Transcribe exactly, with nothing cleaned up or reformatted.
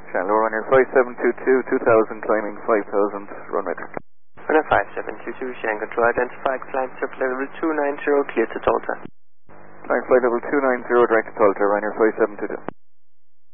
Channel runner five seven two two, two thousand climbing five thousand, runway track. Runner five seven two two, Shannon Control identified, climb triple level two nine zero, clear to Tulsa. Climb flight level two nine zero, direct to Tulsa, runner five seven two two.